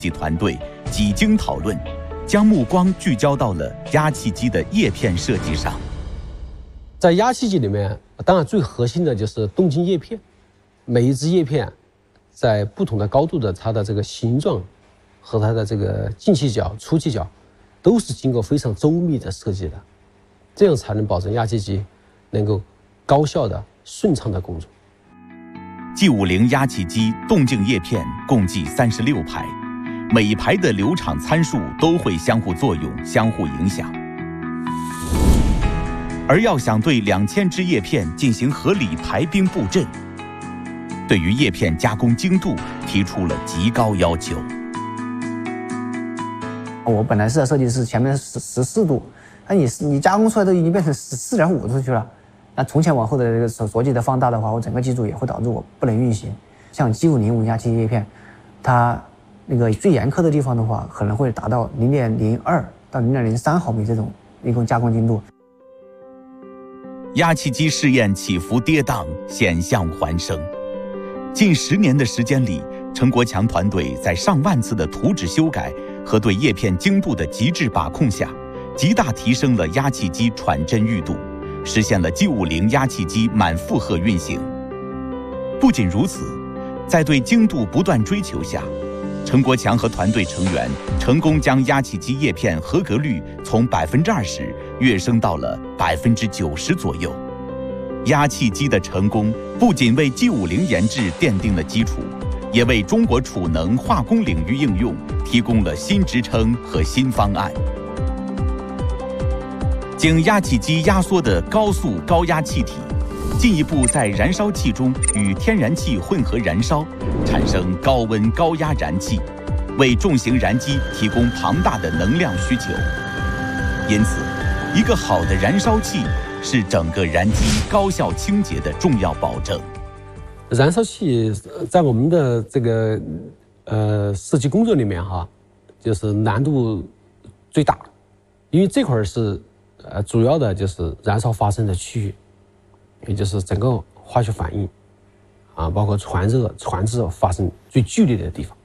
及团队几经讨论，将目光聚焦到了压气机的叶片设计上。 在压气机里面，当然最核心的就是动静叶片，每一只叶片在不同的高度的它的这个形状和它的这个进气角、出气角，都是经过非常周密的设计的，这样才能保证压气机能够高效的、顺畅的工作。 G50压气机动静叶片共计36排，每一排的流场参数都会相互作用、相互影响。而要想对2000只叶片进行合理排兵布阵，对于叶片加工精度提出了极高要求。 我本来是设计是前面14度，那你加工出来都已经变成14.5度去了。那从前往后的这个逻辑的放大的话，我整个机组也会导致我不能运行。像G50压气叶片，它那个最严苛的地方的话，可能会达到0.02到0.03毫米这种一共加工精度。 压气机试验起伏跌宕，险象环生。近10年的时间里，陈国强团队在上万次的图纸修改和对叶片精度的极致把控下，极大提升了压气机传真裕度，实现了G50压气机满负荷运行。不仅如此，在对精度不断追求下，陈国强和团队成员成功将压气机叶片合格率从20%跃升到了90%左右。压气机的成功不仅为G50研制奠定了基础，也为中国储能化工领域应用提供了新职称和新方案。经压气机压缩的高速高压气体，进一步在燃烧器中与天然气混合燃烧，产生高温高压燃气，为重型燃机提供庞大的能量需求。因此，一个好的燃烧器是整个燃机高效清洁的重要保证。 燃烧器在我们的这个设计工作里面就是难度最大，因为这块是主要的就是燃烧发生的区域，也就是整个化学反应包括传热、传制发生最剧烈的地方。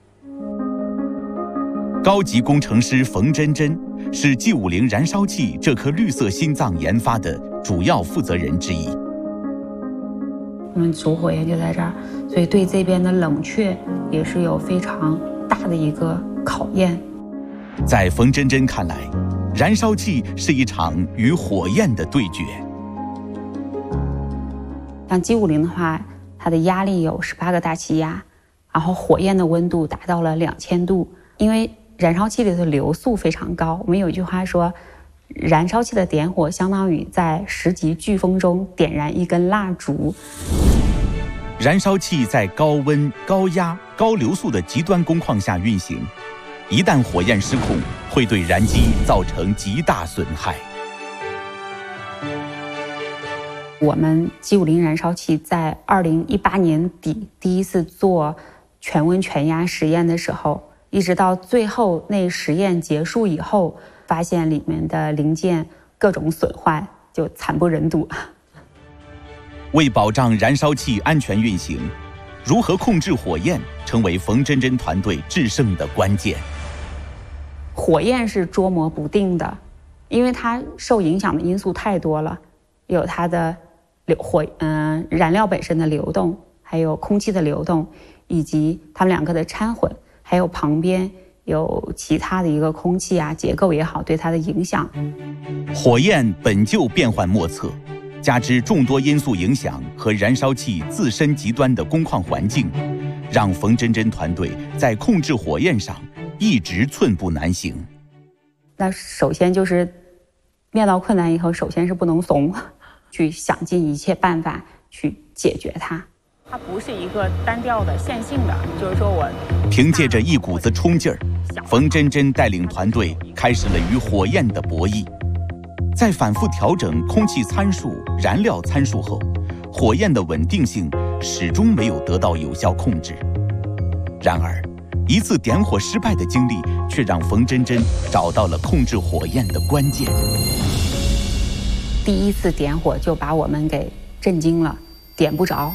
高级工程师冯真真是G50燃烧器这颗绿色心脏研发的主要负责人之一。 我们主火焰就在这儿，所以对这边的冷却也是有非常大的一个考验。 在冯真真看来，燃烧器是一场与火焰的对决。 像G50的话，它的压力有18个大气压，然后火焰的温度达到了2000度。因为燃烧器里的流速非常高，我们有一句话说，燃烧器的点火相当于在10级飓风中点燃一根蜡烛。 燃烧器在高温、高压、高流速的极端工况下运行，一旦火焰失控，会对燃机造成极大损害。 我们G50燃烧器在2018年底第一次做全温全压实验的时候，一直到最后那实验结束以后，发现里面的零件各种损坏，就惨不忍睹。 为保障燃烧器安全运行，如何控制火焰成为冯真真团队制胜的关键。 火焰是捉摸不定的，因为它受影响的因素太多了，有它的燃料本身的流动，还有空气的流动，以及它们两个的掺混，还有旁边有其他的一个空气结构也好，对它的影响。 火焰本就变幻莫测，加之众多因素影响和燃烧器自身极端的工况环境，让冯真真团队在控制火焰上一直寸步难行。 那首先就是面到困难以后，首先是不能怂，去想尽一切办法去解决它。它不是一个单调的线性的，就是说我凭借着一股子冲劲儿，冯真真带领团队开始了与火焰的博弈。在反复调整空气参数、燃料参数后，火焰的稳定性始终没有得到有效控制。然而，一次点火失败的经历却让冯真真找到了控制火焰的关键。 第一次点火就把我们给震惊了，点不着。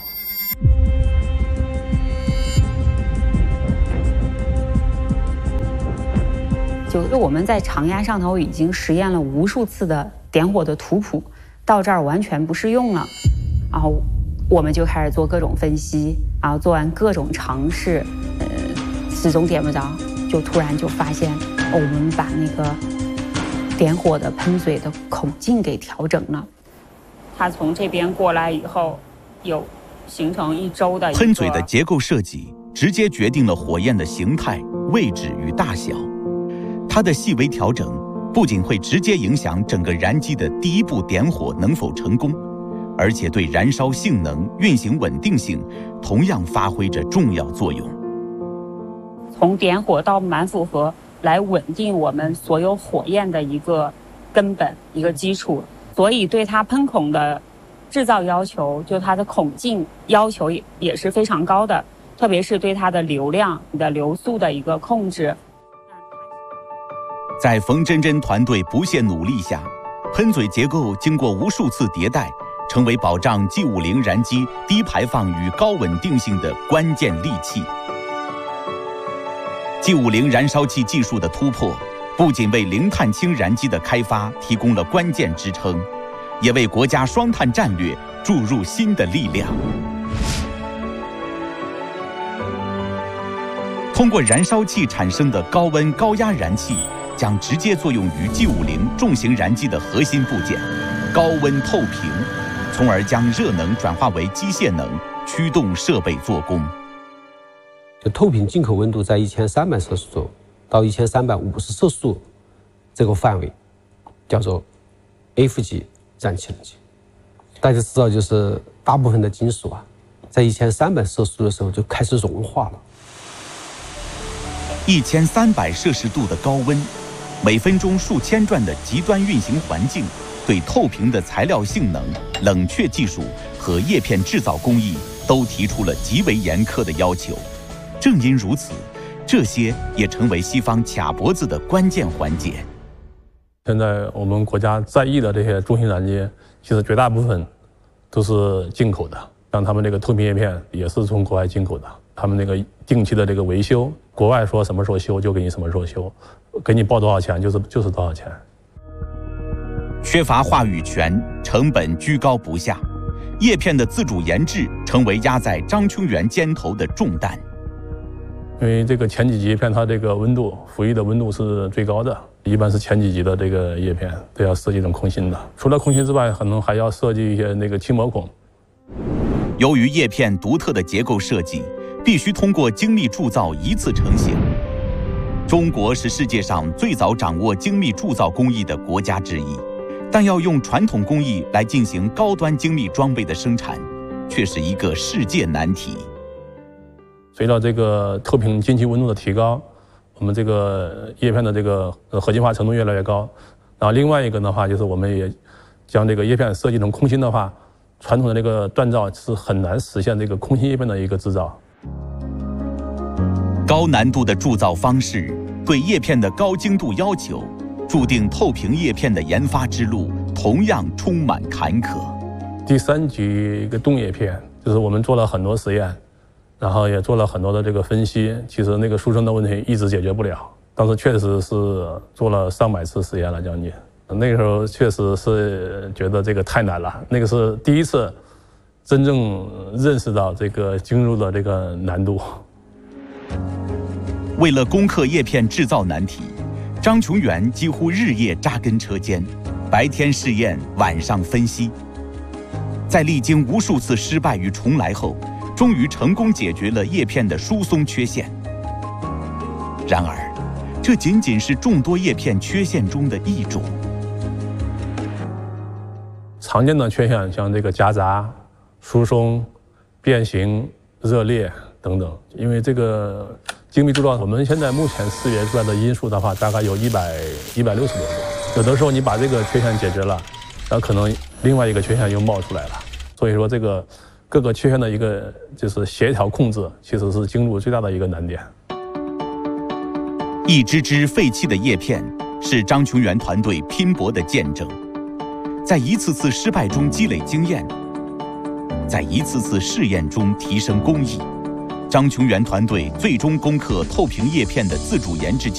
就是我们在常压上头已经实验了无数次的点火的图谱，到这儿完全不适用了，然后我们就开始做各种分析，然后做完各种尝试，始终点不着，就突然就发现，我们把那个点火的喷嘴的孔径给调整了。它从这边过来以后，有形成一周的喷嘴的结构设计，直接决定了火焰的形态、位置与大小。它的细微调整，不仅会直接影响整个燃机的第一步点火能否成功，而且对燃烧性能、运行稳定性同样发挥着重要作用。 从点火到满负荷，来稳定我们所有火焰的一个根本、一个基础。所以对它喷孔的制造要求，就它的孔径要求也是非常高的，特别是对它的流量的流速的一个控制。 在冯真真团队不懈努力下，喷嘴结构经过无数次迭代，成为保障 G50 燃机低排放与高稳定性的关键利器。G50 燃烧器技术的突破，不仅为零碳氢燃机的开发提供了关键支撑，也为国家双碳战略注入新的力量。通过燃烧器产生的高温高压燃气，将直接作用于 G50 重型燃机的核心部件高温透平，从而将热能转化为机械能，驱动设备做工。 就透平进口温度在1300摄氏度到1350摄氏度这个范围，叫做 F 级燃气冷机。大家知道，就是大部分的金属啊，在1300摄氏度的时候就开始融化了。 1300摄氏度的高温，每分钟数千转的极端运行环境，对透平的材料性能、冷却技术和叶片制造工艺都提出了极为严苛的要求。正因如此，这些也成为西方卡脖子的关键环节。 现在我们国家在役的这些重型燃机，其实绝大部分都是进口的，像他们这个透平叶片也是从国外进口的。他们那个定期的这个维修，国外说什么时候修就给你什么时候修，给你报多少钱就是多少钱。 缺乏话语权，成本居高不下，叶片的自主研制成为压在张琼元肩头的重担。 因为这个前几级叶片它这个温度服役的温度是最高的，一般是前几级的这个叶片都要设计成空心的，除了空心之外，可能还要设计一些那个轻模孔。 由于叶片独特的结构设计，必须通过精密铸造一次成型。中国是世界上最早掌握精密铸造工艺的国家之一，但要用传统工艺来进行高端精密装备的生产，却是一个世界难题。 随着这个透平进气温度的提高，我们这个叶片的这个合金化程度越来越高。然后另外一个的话，就是我们也将这个叶片设计成空心的话，传统的这个锻造是很难实现这个空心叶片的一个制造。 高难度的铸造方式对叶片的高精度要求，注定透平叶片的研发之路同样充满坎坷。 第3级一个冻叶片，就是我们做了很多实验，然后也做了很多的这个分析，其实那个输生的问题一直解决不了。当时确实是做了上百次实验了，将近。那个时候确实是觉得这个太难了，那个是第一次真正认识到这个精入的这个难度。 为了攻克叶片制造难题，张琼元几乎日夜扎根车间，白天试验，晚上分析。在历经无数次失败与重来后，终于成功解决了叶片的疏松缺陷。然而，这仅仅是众多叶片缺陷中的一种。 常见的缺陷像这个夹杂、疏松、变形、热裂等等。因为这个精密铸造，我们现在目前识别出来的因素的话，大概有160多个。有的时候你把这个缺陷解决了，然后可能另外一个缺陷又冒出来了。所以说这个各个缺陷的一个就是协调控制，其实是精入最大的一个难点。 一支支废弃的叶片是张琼元团队拼搏的见证，在一次次失败中积累经验，在一次次试验中提升工艺，张琼元团队最终攻克透平叶片的自主研制